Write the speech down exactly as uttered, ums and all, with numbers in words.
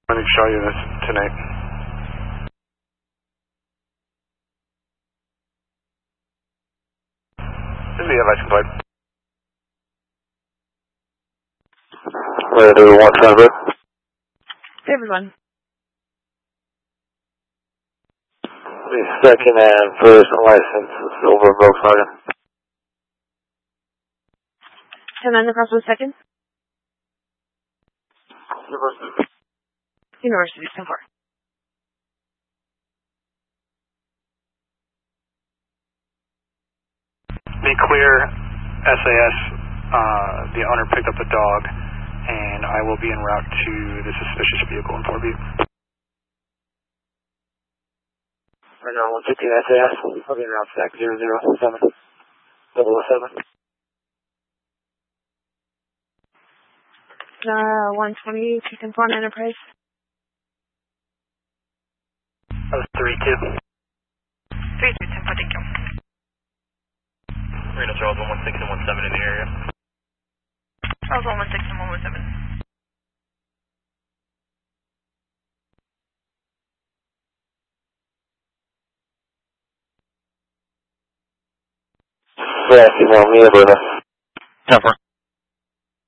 I need to show you this tonight. This is the advice complied. Ready to one hundred. Hey everyone. The second and first license silver Volkswagen. ten nine across the second. University. University, ten four. Be clear, S A S, uh, the owner picked up the dog, and I will be en route to the suspicious vehicle in four B. Right now, one fifteen S A S, I'll be en route to zero zero seven, double oh seven. Uh, one twenty, two ten four on Enterprise. That was three two. three two, ten four, thank you. Reno Charles, one one six and one seven in the area. Charles, one one six and one one seven. Yeah, you know me, Bruno. ten four.